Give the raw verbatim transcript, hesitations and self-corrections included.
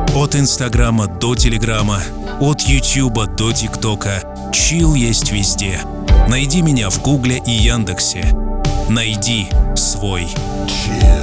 От Инстаграма до Телеграма, от Ютуба до ТикТока. Чил есть везде. Найди меня в Гугле и Яндексе. Найди свой чил.